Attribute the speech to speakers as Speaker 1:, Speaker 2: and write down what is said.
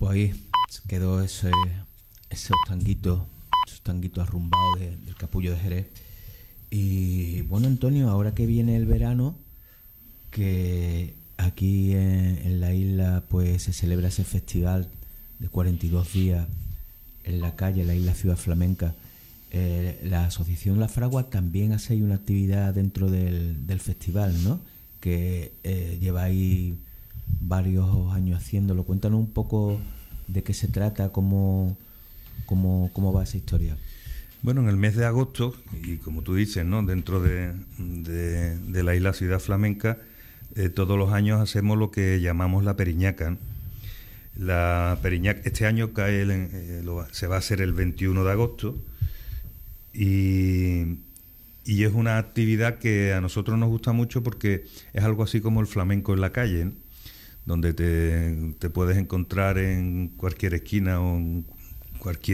Speaker 1: Pues ahí se quedó esos tanguitos arrumbados del Capullo de Jerez. Y bueno, Antonio, ahora que viene el verano, que aquí en la isla pues se celebra ese festival de 42 días en la calle, en la isla Ciudad Flamenca. La asociación La Fragua también hace ahí una actividad dentro del festival, ¿no? Que lleváis varios años haciéndolo. Cuéntanos un poco de qué se trata, cómo va esa historia.
Speaker 2: Bueno, en el mes de agosto, y como tú dices, ¿no?, dentro de la isla Ciudad Flamenca, todos los años hacemos lo que llamamos la Periñaca, ¿no? La Periñaca este año se va a hacer el 21 de agosto y es una actividad que a nosotros nos gusta mucho porque es algo así como el flamenco en la calle, ¿no?, donde te puedes encontrar en cualquier esquina o en cualquier